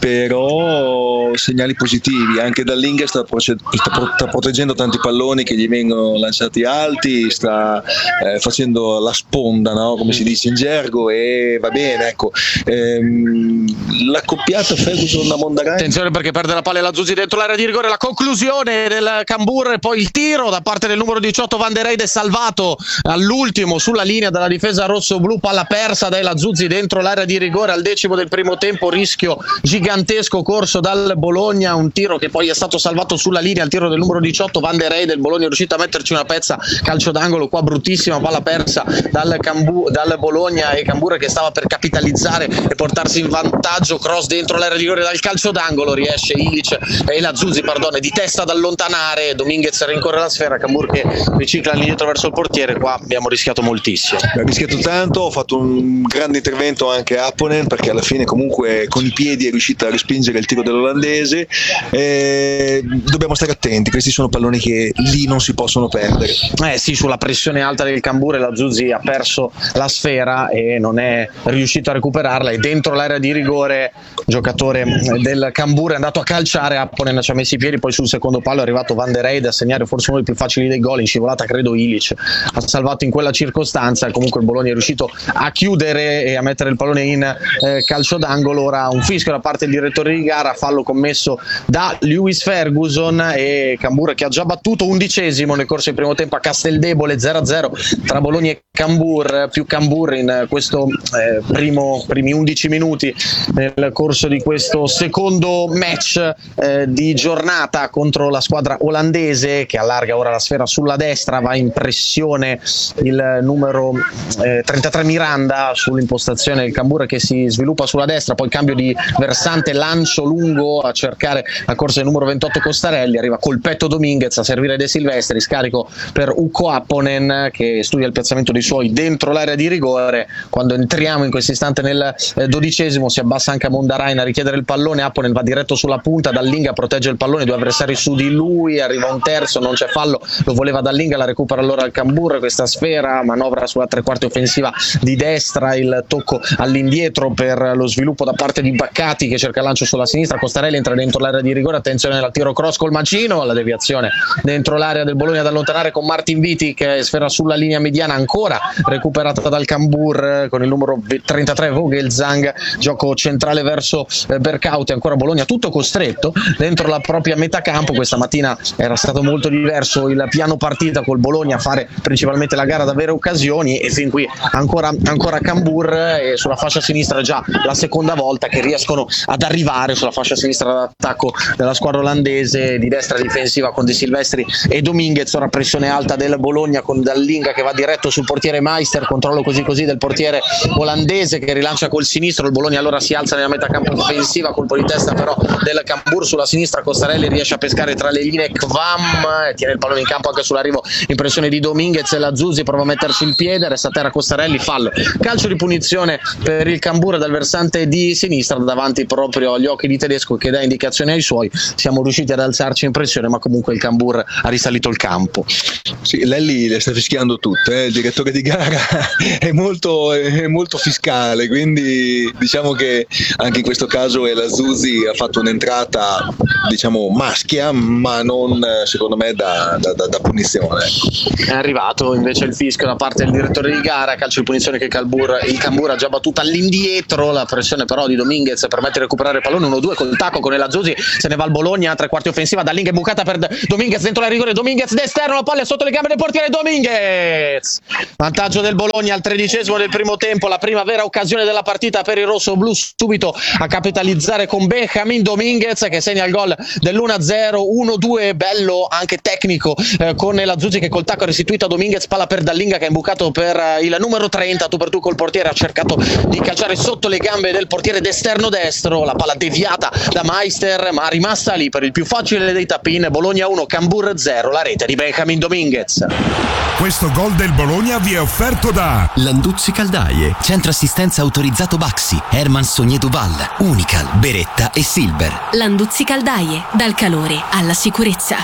però segnali positivi, anche dall'Inga sta, proce- sta, sta proteggendo tanti palloni che gli vengono lanciati alti, sta eh, facendo la sponda, no? Come si dice in gergo, e va bene, ecco. Ehm, l'accoppiata Ferguson-Amondarain, attenzione perché perde la palla Elazzuzi dentro l'area di rigore, la conclusione del Cambur e poi il tiro da parte del numero diciotto Van der Eide, salvato all'ultimo sulla linea dalla difesa rosso-blu, palla persa da Elazzuzi dentro l'area di rigore al decimo del primo tempo, rischio gigantesco corso dal Bologna, un tiro che poi è stato salvato sulla linea, il tiro del numero diciotto Van der Eide, il Bologna è riuscito a metterci una pezza, calcio d'angolo qua bruttissima, palla persa dal, Cambu, dal Bologna e Cambur che stava per capitalizzare e portarsi in vantaggio, cross dentro l'area di rigore dal calcio d'angolo, riesce Ilic e Elazzuzi pardon, di testa ad allontanare, Dominguez rincorre la sfera, Cambur che ricicla all'indietro verso il portiere, qua abbiamo rischiato moltissimo. Ha rischiato tanto, ho fatto un grande intervento anche a Apponen perché alla fine comunque con i piedi è riuscita a respingere il tiro dell'olandese, e dobbiamo stare attenti, questi sono palloni che lì non si possono perdere. Eh sì, sulla pressione alta del Cambur Elazzuzi ha perso la sfera e non è riuscito a recuperarla, e dentro l'area di rigore giocatore del Cambur è andato a calciare, Apponen ci ha messo i piedi, poi sul secondo palo è arrivato Van der Eide a segnare forse uno dei più facili dei gol, in scivolata credo Ilic ha salvato in quella circostanza, comunque il Bologna è riuscito a chiudere e a mettere il pallone in eh, calcio d'angolo. Ora un fischio da parte del direttore di gara, fallo commesso da Lewis Ferguson e Cambur che ha già battuto undicesimo nel corso del primo tempo a Casteldebole, zero a zero tra Bologna e Cambur, più Cambur in questo eh, primo, primi undici minuti nel corso di questo secondo match eh, di giornata contro la squadra olandese, che allarga ora la sfera sulla destra, va in pressione il numero eh, trentatré Miranda sull'impostazione del Cambur che si sviluppa sulla destra, poi cambio di versante, lancio lungo a cercare la corsa del numero ventotto Costarelli, arriva colpetto Dominguez a servire De Silvestri, scarico per Ukko Apponen che studia il piazzamento dei suoi dentro l'area di rigore. Quando entriamo in questo istante nel eh, dodicesimo si abbassa anche Amondarain a richiedere il pallone, Apponen va diretto sulla punta, dall'Inga protegge il pallone, due avversari su di lui, arriva un terzo, non c'è fallo, lo voleva dall'Inga, la recupera allora il Cambur, questa sfera, manovra sulla tre quarti offensiva di destra, il tocco all'indietro per lo sviluppo da parte di Baccati che cerca il lancio sulla sinistra, Costarelli entra dentro l'area di rigore, attenzione al tiro cross col macino, la deviazione dentro l'area del Bologna ad allontanare con Martin Vitic, sfera sulla linea mediana ancora recuperata dal Cambur con il numero trentatré Vogelsang, gioco centrale verso Berghout, ancora Bologna tutto costretto dentro la propria metà campo. Questa mattina era stato molto diverso il piano partita, col Bologna a fare principalmente la gara ad avere occasioni, e fin qui ancora, ancora Cambur, e sulla fascia sinistra già la seconda volta che riescono ad arrivare sulla fascia sinistra d'attacco della squadra olandese, di destra difensiva con De Silvestri e Dominguez, ora pressione alta del Bologna con Dall'Inga che va diretto sul portiere Meister, controllo così così del portiere olandese che rilancia col sinistro, il Bologna allora si alza nella metà campo offensiva, colpo di testa però del Cambur sulla sinistra, Costarelli riesce a pescare tra le linee Kvam e tiene il pallone in campo anche sull'arrivo, impressione di Dominguez e la Zuzzi prova a mettersi il piede, resta a terra Costarelli, fallo, calcio di punizione per il Cambur dal versante di sinistra davanti proprio agli occhi di Tedesco che dà indicazioni ai suoi. Siamo riusciti ad alzarci in pressione, ma comunque il Cambur ha risalito il campo. Sì, Lelli le sta fischiando tutte, eh. Il direttore di gara è molto, è molto fiscale, quindi diciamo che anche in questo caso la Zuzzi ha fatto un'entrata diciamo maschia, ma non secondo me da, da, da, da punizione. È arrivato invece il fischio da parte del direttore di gara, calcio di punizione che Calbur, il Cambur ha già battuto all'indietro, la pressione però di Dominguez permette di recuperare il pallone, uno due col tacco con la Zuzzi, se ne va il Bologna, tre quarti offensiva, da Linghe bucata per Dominguez dentro la rigore, Dominguez d'esterno, la palla è sotto le gambe del portiere, Dominguez, vantaggio del Bologna al tredicesimo del primo tempo, la prima vera occasione della partita per i rossoblu, subito a capitalizzare con Benjamin Dominguez che segna il gol dell'uno a zero, uno due bello anche tecnico eh, con la Zuzzi che col tacco ha restituito a Dominguez, palla per Dallinga che è imbucato per eh, il numero trenta, tu per tu col portiere, ha cercato di calciare sotto le gambe del portiere d'esterno destro, la palla deviata da Meister ma rimasta lì per il più facile dei tap-in. Bologna uno, Cambur zero, la rete di Benjamin Dominguez. Questo gol del Bologna vi è offerto da Landuzzi Caldaie, centro assistenza autorizzato Baxi, Herman Sogné Duval, Unical, Beretta e Silver. Landuzzi Caldaie, dal calore alla sicurezza.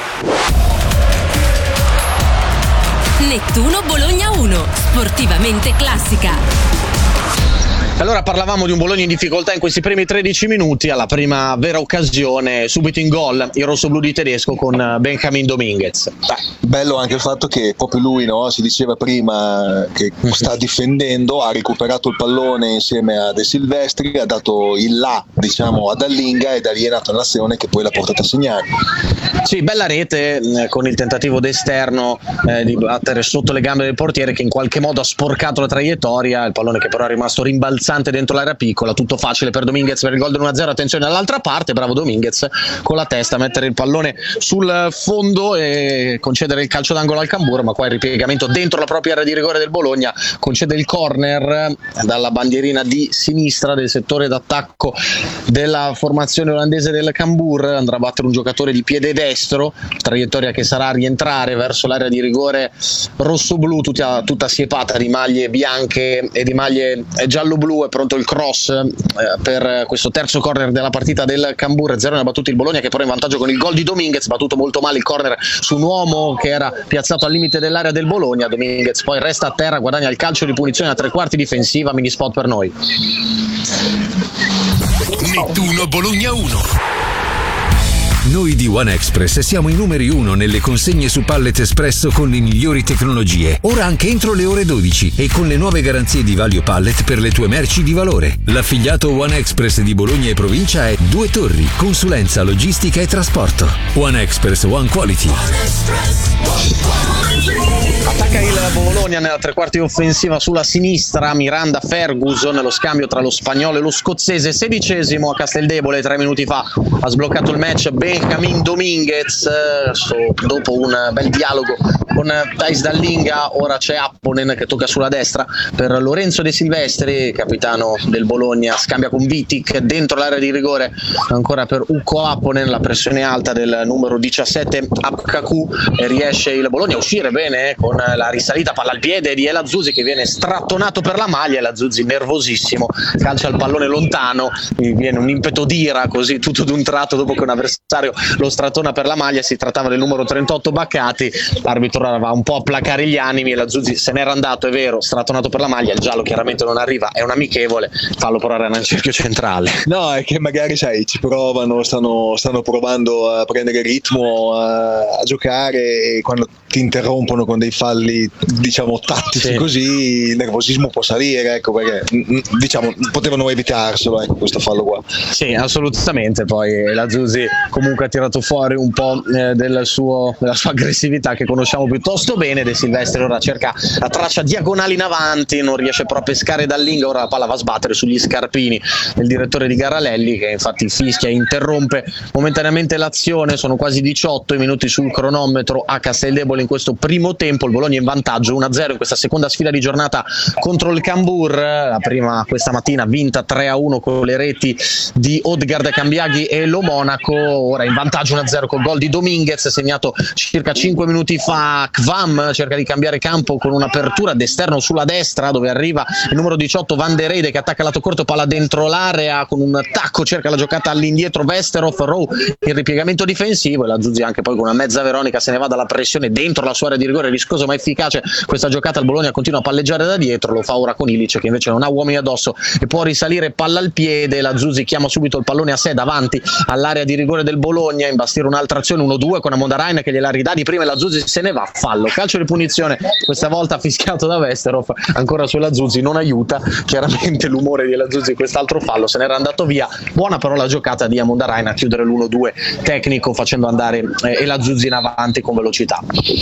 Nettuno Bologna uno, sportivamente classica. Allora parlavamo di un Bologna in difficoltà in questi primi tredici minuti, alla prima vera occasione subito in gol il rossoblu di Tedesco con Benjamin Dominguez. Beh, bello anche il fatto che proprio lui, no, si diceva prima che sta difendendo, ha recuperato il pallone insieme a De Silvestri, ha dato il là diciamo a Dallinga e da lì è nata un'azione che poi l'ha portata a segnare. Sì, bella rete eh, con il tentativo d'esterno eh, di battere sotto le gambe del portiere che in qualche modo ha sporcato la traiettoria, il pallone che però è rimasto rimbalzato dentro l'area piccola, tutto facile per Dominguez per il gol dell'uno a zero, attenzione dall'altra parte, bravo Dominguez con la testa a mettere il pallone sul fondo e concedere il calcio d'angolo al Cambur, ma qua il ripiegamento dentro la propria area di rigore del Bologna, concede il corner dalla bandierina di sinistra del settore d'attacco della formazione olandese del Cambur, andrà a battere un giocatore di piede destro, traiettoria che sarà a rientrare verso l'area di rigore rossoblu, tutta, tutta siepata di maglie bianche e di maglie giallo-blu. È pronto il cross eh, per questo terzo corner della partita del Cambur, zero ne ha battuto il Bologna che però è in vantaggio con il gol di Dominguez, battuto molto male il corner su un uomo che era piazzato al limite dell'area del Bologna, Dominguez poi resta a terra, guadagna il calcio di punizione a tre quarti difensiva, mini spot per noi. Nettuno Bologna uno. Noi di One Express siamo i numeri uno nelle consegne su pallet espresso con le migliori tecnologie. Ora anche entro le ore dodici e con le nuove garanzie di Valio Pallet per le tue merci di valore. L'affiliato One Express di Bologna e provincia è Due Torri, consulenza, logistica e trasporto. One Express, One Quality. Attacca il Bologna nella tre quarti offensiva sulla sinistra, Miranda Ferguson, lo scambio tra lo spagnolo e lo scozzese, sedicesimo a Casteldebole, tre minuti fa ha sbloccato il match Benjamin Dominguez, so, dopo un bel dialogo con Thijs Dallinga, ora c'è Apponen che tocca sulla destra per Lorenzo De Silvestri, capitano del Bologna, scambia con Vitic dentro l'area di rigore, ancora per Uko Apponen, la pressione alta del numero diciassette Abkaku e riesce il Bologna a uscire bene eh, con la risalita, palla al piede di El Azzurri che viene strattonato per la maglia, El Azzurri nervosissimo, calcia il pallone lontano, gli viene un impeto d'ira così tutto d'un tratto dopo che un avversario lo strattona per la maglia, si trattava del numero trentotto Baccati, l'arbitro va un po' a placare gli animi, El Azzurri se n'era andato, è vero, strattonato per la maglia, il giallo chiaramente non arriva, è un amichevole, fallo però era nel cerchio centrale. No, è che magari sai, ci provano, stanno, stanno provando a prendere ritmo, a, a giocare e quando ti interrompono con dei falli diciamo tattici sì. Così il nervosismo può salire, ecco, perché diciamo potevano evitarselo, ecco, questo fallo qua. Sì, assolutamente, poi l'Azzurri comunque ha tirato fuori un po' eh, del suo, della sua aggressività che conosciamo piuttosto bene. De Silvestri ora cerca la traccia diagonale in avanti, non riesce però a pescare Dallinga, ora la palla va a sbattere sugli scarpini del direttore di Garalelli, che infatti fischia e interrompe momentaneamente l'azione. Sono quasi diciotto i minuti sul cronometro a Casteldebole in questo primo tempo, il Bologna in vantaggio uno a zero in questa seconda sfida di giornata contro il Cambur, la prima questa mattina vinta tre a uno con le reti di Odgard Cambiaghi e Lo Monaco. Ora in vantaggio uno a zero col gol di Dominguez segnato circa cinque minuti fa. Kvam cerca di cambiare campo con un'apertura d'esterno sulla destra dove arriva il numero diciotto Van der Heide che attacca lato corto, palla dentro l'area con un attacco, cerca la giocata all'indietro Westerhoff, Rowe il ripiegamento difensivo e la Zuzzi anche poi con una mezza Veronica se ne va dalla pressione dentro la sua area di rigore, rischioso ma efficace questa giocata. Il Bologna continua a palleggiare da dietro, lo fa ora con Ilic che invece non ha uomini addosso e può risalire palla al piede. La Zuzzi chiama subito il pallone a sé davanti all'area di rigore del Bologna, imbastire un'altra azione uno due con Amondarain che gliela ridà di prima e la Zuzzi se ne va, fallo, calcio di punizione questa volta fischiato da Westerhoff ancora sulla Zuzzi, non aiuta chiaramente l'umore della Zuzzi, quest'altro fallo, se n'era andato via. Buona però la giocata di Amondarain a chiudere l'uno due tecnico facendo andare eh, e la Zuzzi in avanti con velocità.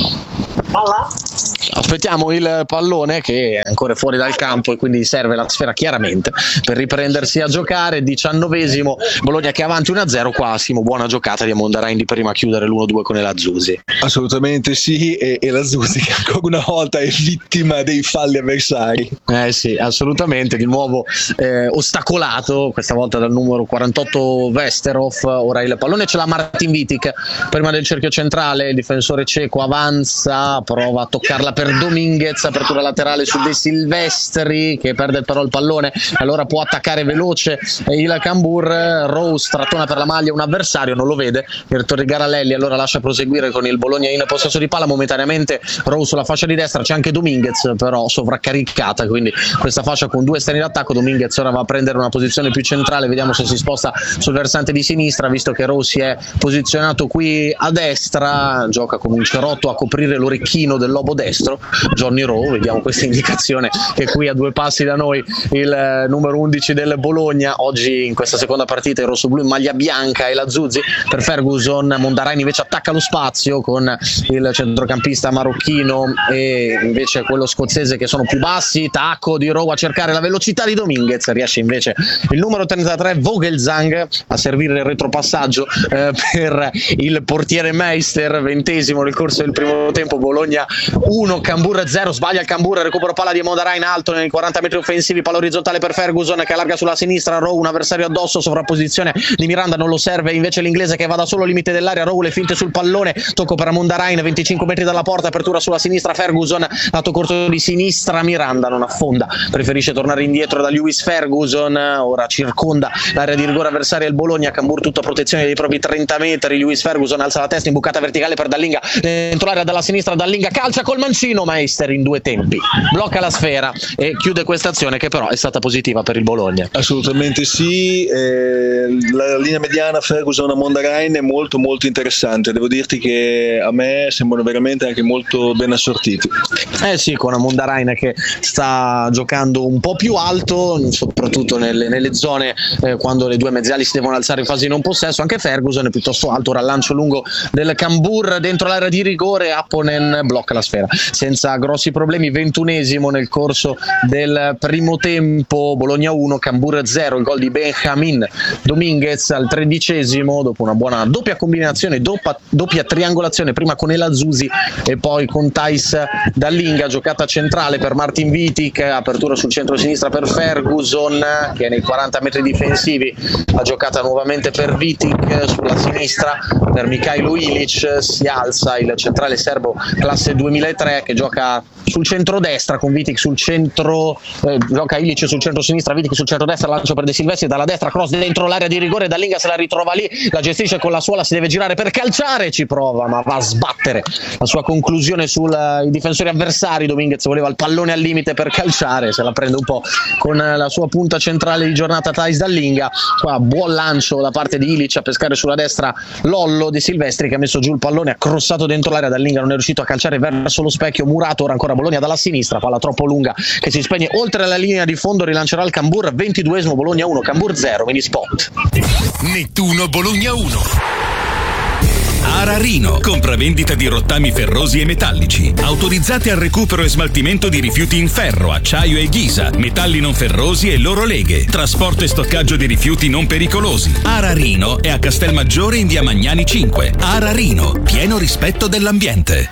Aspettiamo il pallone che è ancora fuori dal campo e quindi serve la sfera chiaramente per riprendersi a giocare. Diciannovesimo, Bologna che è avanti uno a zero. Qua Simo, buona giocata di Amondarain di prima a chiudere l'uno due con la Zuzzi. Assolutamente sì, e, e la Zuzzi che ancora una volta è vittima dei falli avversari. Eh sì, assolutamente, di nuovo eh, ostacolato questa volta dal numero quarantotto Westerhoff. Ora il pallone ce l'ha Martin Vitic prima del cerchio centrale, il difensore ceco avanza, prova a toccarla per Dominguez, apertura laterale su De Silvestri che perde però il pallone, allora può attaccare veloce il Cambur. Rose trattona per la maglia un avversario, non lo vede il direttore Garalelli, allora lascia proseguire con il Bologna in possesso di palla. Momentaneamente Rose sulla fascia di destra, c'è anche Dominguez però sovraccaricata, quindi questa fascia con due esterni d'attacco. Dominguez ora va a prendere una posizione più centrale, vediamo se si sposta sul versante di sinistra visto che Rose si è posizionato qui a destra, gioca con un cerotto a coprire l'orecchino del lobo destro Johnny Rowe, vediamo questa indicazione che qui a due passi da noi il eh, numero undici del Bologna. Oggi in questa seconda partita il rossoblu in maglia bianca e la Zuzzi per Ferguson. Mondarain invece attacca lo spazio con il centrocampista marocchino e invece quello scozzese che sono più bassi, tacco di Rowe a cercare la velocità di Dominguez, riesce invece il numero trentatré Vogelsang a servire il retropassaggio eh, per il portiere Meister. Ventesimo nel corso del primo tempo, Bologna uno Cambur zero, sbaglia il Cambur, recupero palla di Mondarain alto nei quaranta metri offensivi, palla orizzontale per Ferguson che allarga sulla sinistra, Rowe un avversario addosso, sovrapposizione di Miranda, non lo serve invece l'inglese che va da solo al limite dell'area. Rowe le finte sul pallone, tocco per Mondarain, venticinque metri dalla porta, apertura sulla sinistra Ferguson, lato corto di sinistra, Miranda non affonda, preferisce tornare indietro da Lewis Ferguson, ora circonda l'area di rigore avversaria il Bologna. Cambur tutto a protezione dei propri trenta metri, Lewis Ferguson alza la testa in bucata verticale per Dallinga dentro l'area dalla sinistra, Dallinga calcia col mancino, Meister in due tempi blocca la sfera e chiude questa azione che però è stata positiva per il Bologna. Assolutamente sì, eh, la linea mediana Ferguson a Mondarain è molto molto interessante, devo dirti che a me sembrano veramente anche molto ben assortiti. Eh sì, con Mondarain che sta giocando un po' più alto soprattutto nelle, nelle zone eh, quando le due mezziali si devono alzare in fase di non possesso, anche Ferguson è piuttosto alto, ora lancio lungo del Cambur dentro l'area di rigore, Apponen blocca la sfera senza grossi problemi. Ventunesimo nel corso del primo tempo, Bologna uno Cambur zero, il gol di Benjamin Dominguez al tredicesimo dopo una buona doppia combinazione, doppia, doppia triangolazione prima con El Zuzzi e poi con Thais Dallinga, giocata centrale per Martin Vitic, apertura sul centro-sinistra per Ferguson che nei quaranta metri difensivi, la giocata nuovamente per Vitic sulla sinistra per Mikhailo Ilic, si alza il centrale serbo classe duemilatré che gioca sul centro-destra con Vitic sul centro, eh, gioca Ilic sul centro-sinistra, Vitic sul centro-destra, lancio per De Silvestri dalla destra, cross dentro l'area di rigore, Dallinga se la ritrova lì, la gestisce con la suola, si deve girare per calciare, ci prova ma va a sbattere la sua conclusione sui uh, difensori avversari. Dominguez voleva il pallone al limite per calciare, se la prende un po' con uh, la sua punta centrale di giornata Thais Dallinga. Qua buon lancio da parte di Ilic a pescare sulla destra Lollo, De Silvestri che ha messo giù il pallone, ha crossato dentro l'area, Dallinga non è riuscito a calciare verso lo specchio, Murato, ora ancora Bologna dalla sinistra, palla troppo lunga che si spegne oltre la linea di fondo, rilancerà il Cambur. Ventiduesimo Bologna uno Cambur zero, mini spot. Nettuno Bologna uno. Ara Rino, compravendita di rottami ferrosi e metallici, autorizzati al recupero e smaltimento di rifiuti in ferro, acciaio e ghisa, metalli non ferrosi e loro leghe, trasporto e stoccaggio di rifiuti non pericolosi. Ara Rino è a Castelmaggiore in via Magnani cinque. Ara Rino, pieno rispetto dell'ambiente.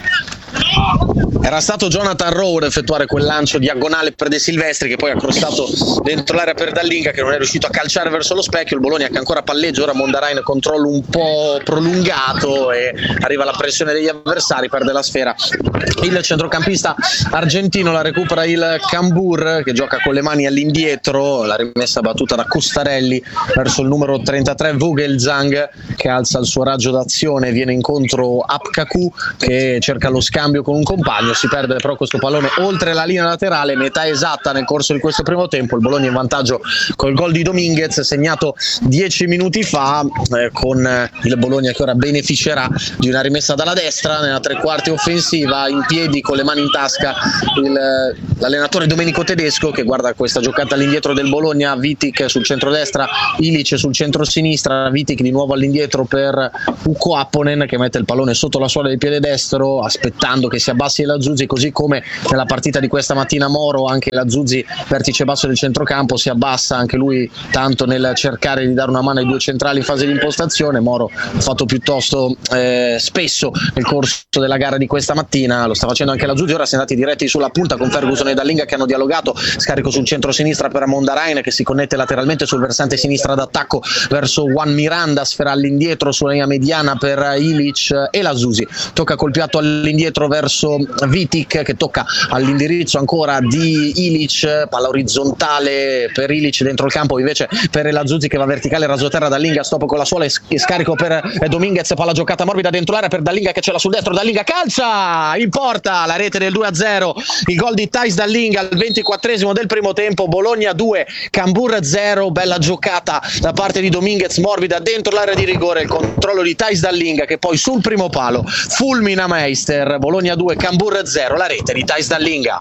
Era stato Jonathan Rowe ad effettuare quel lancio diagonale per De Silvestri, che poi ha crossato dentro l'area per Dallinga, che non è riuscito a calciare verso lo specchio. Il Bologna che ancora palleggia, ora Mondarain controllo un po' prolungato e arriva la pressione degli avversari, perde la sfera il centrocampista argentino, la recupera il Cambur che gioca con le mani all'indietro, la rimessa battuta da Costarelli verso il numero trentatré Vogelsang, che alza il suo raggio d'azione, viene incontro Apkaku che cerca lo scambio con un compagno, si perde però questo pallone oltre la linea laterale, metà esatta nel corso di questo primo tempo. Il Bologna in vantaggio col gol di Dominguez segnato dieci minuti fa, eh, con il Bologna che ora beneficerà di una rimessa dalla destra nella tre quarti offensiva, in piedi con le mani in tasca il, l'allenatore Domenico Tedesco, che guarda questa giocata all'indietro del Bologna. Vitic sul centrodestra, Ilic sul centrosinistra, Vitic di nuovo all'indietro per Ukko Apponen che mette il pallone sotto la suola del piede destro aspettando che si abbassi la Zuzzi, così come nella partita di questa mattina Moro, anche la Zuzzi vertice basso del centrocampo si abbassa anche lui tanto nel cercare di dare una mano ai due centrali in fase di impostazione. Moro ha fatto piuttosto eh, spesso nel corso della gara di questa mattina, lo sta facendo anche la Zuzzi. Ora si è andati diretti sulla punta con Ferguson e Dallinga che hanno dialogato, scarico sul centro-sinistra per Mondarain che si connette lateralmente sul versante sinistra d'attacco verso Juan Miranda, sfera all'indietro sulla linea mediana per Ilic e la Zuzzi tocca col piatto all'indietro verso Vitic che tocca all'indirizzo ancora di Ilic, palla orizzontale per Ilic dentro il campo, invece per la Zuzzi che va verticale rasoterra. Dallinga stop con la suola e scarico per Dominguez, palla giocata morbida dentro l'area per Dallinga che ce l'ha sul destro, Dallinga calcia in porta, la rete del due a zero, il gol di Thais Dallinga al ventiquattresimo del primo tempo. Bologna due, Cambur zero, bella giocata da parte di Dominguez morbida dentro l'area di rigore, il controllo di Thais Dallinga che poi sul primo palo fulmina Meister. Bologna due, Cambur zero, la rete di Thais Dallinga.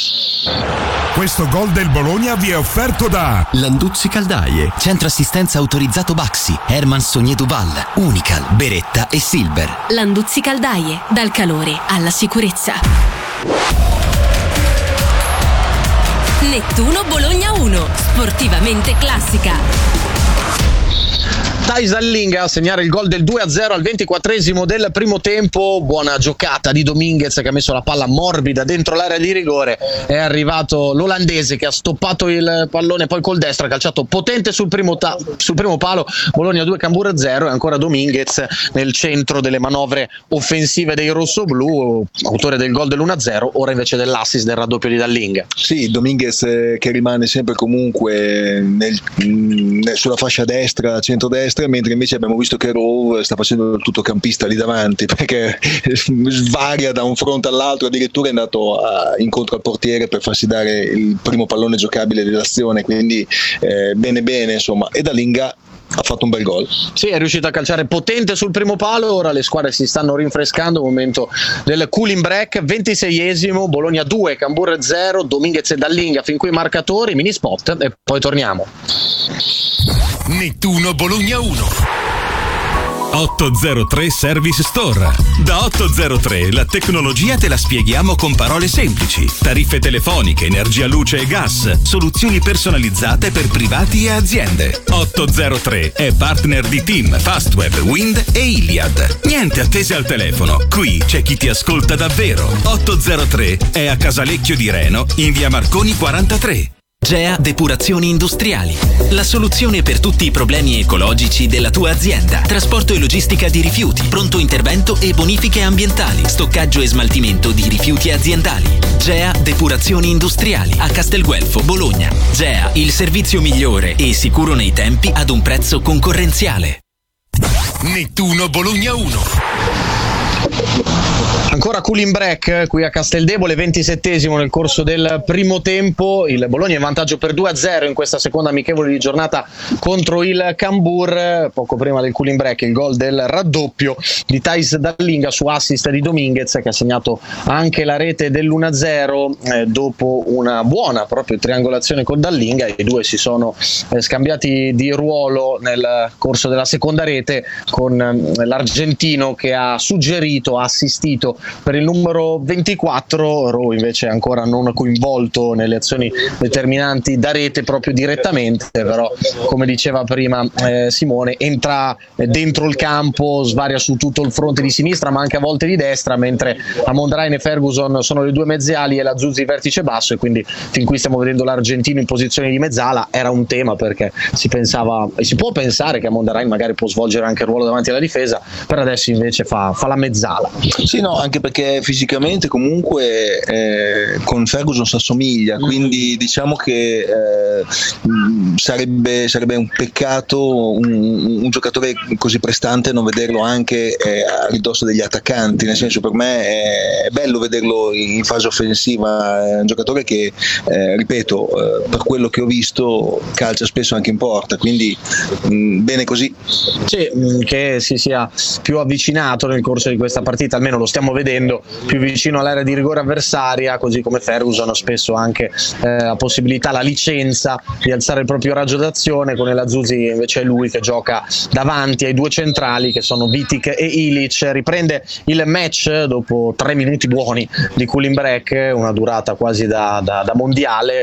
Questo gol del Bologna vi è offerto da Landuzzi Caldaie, centro assistenza autorizzato Baxi, Herman Sogné Duval, Unical, Beretta e Silver. Landuzzi Caldaie, dal calore alla sicurezza. Nettuno Bologna uno, sportivamente classica. Thais Dallinga a segnare il gol del due a zero al ventiquattresimo del primo tempo. Buona giocata di Dominguez che ha messo la palla morbida dentro l'area di rigore. È arrivato l'olandese che ha stoppato il pallone, poi col destro ha calciato potente sul primo, ta- sul primo palo. Bologna due, Cambur zero, e ancora Dominguez nel centro delle manovre offensive dei rossoblù, autore del gol dell'uno a zero, ora invece dell'assist del raddoppio di Dallinga. Sì, Dominguez eh, che rimane sempre comunque nel, nel, sulla fascia destra, centro-destra, mentre invece abbiamo visto che Rowe sta facendo il tuttocampista lì davanti, perché svaria da un fronte all'altro, addirittura è andato a, incontro al portiere per farsi dare il primo pallone giocabile dell'azione, quindi eh, bene bene insomma. E Dallinga ha fatto un bel gol. Sì, è riuscito a calciare potente sul primo palo. Ora le squadre si stanno rinfrescando, momento del cooling break. ventiseiesimo, Bologna due, Cambur zero, Dominguez e Dallinga fin qui i marcatori, mini spot e poi torniamo. Nettuno Bologna uno. ottocentotre Service Store. Da ottocentotre la tecnologia te la spieghiamo con parole semplici. Tariffe telefoniche, energia, luce e gas, soluzioni personalizzate per privati e aziende. ottocentotre è partner di Team, Fastweb, Wind e Iliad. Niente attese al telefono, qui c'è chi ti ascolta davvero. ottocentotre è a Casalecchio di Reno in via Marconi quarantatré. Gea Depurazioni Industriali, la soluzione per tutti i problemi ecologici della tua azienda. Trasporto e logistica di rifiuti, pronto intervento e bonifiche ambientali, stoccaggio e smaltimento di rifiuti aziendali. Gea Depurazioni Industriali a Castelguelfo, Bologna. Gea, il servizio migliore e sicuro nei tempi ad un prezzo concorrenziale. Nettuno Bologna uno. Ancora cooling break qui a Casteldebole, ventisettesimo nel corso del primo tempo, il Bologna in vantaggio per due a zero in questa seconda amichevole di giornata contro il Cambur. Poco prima del cooling break il gol del raddoppio di Thais Dallinga su assist di Dominguez, che ha segnato anche la rete dell'uno a zero eh, dopo una buona proprio triangolazione con Dallinga. I due si sono eh, scambiati di ruolo nel corso della seconda rete, con eh, l'argentino che ha suggerito, ha assistito per il numero ventiquattro, Ro invece ancora non coinvolto nelle azioni determinanti da rete proprio direttamente, però come diceva prima eh, Simone, entra dentro il campo, svaria su tutto il fronte di sinistra ma anche a volte di destra, mentre a Mondarain e Ferguson sono le due mezziali e la Zuzzi vertice basso, e quindi fin qui stiamo vedendo l'argentino in posizione di mezzala. Era un tema perché si pensava e si può pensare che a Mondarain magari può svolgere anche il ruolo davanti alla difesa, per adesso invece fa, fa la mezzala. Sì, no, anche perché fisicamente comunque eh, con Ferguson si assomiglia, quindi diciamo che eh, sarebbe, sarebbe un peccato un, un giocatore così prestante non vederlo anche eh, a ridosso degli attaccanti, nel senso, per me è bello vederlo in fase offensiva, è un giocatore che eh, ripeto, eh, per quello che ho visto calcia spesso anche in porta, quindi mh, bene così. Sì, che si sia più avvicinato nel corso di questa partita, almeno lo stiamo vedendo più vicino all'area di rigore avversaria, così come Ferguson spesso anche eh, la possibilità, la licenza di alzare il proprio raggio d'azione. Con el Azzurri invece è lui che gioca davanti ai due centrali che sono Vitic e Ilic. Riprende il match dopo tre minuti buoni di cooling break, una durata quasi da, da, da mondiale.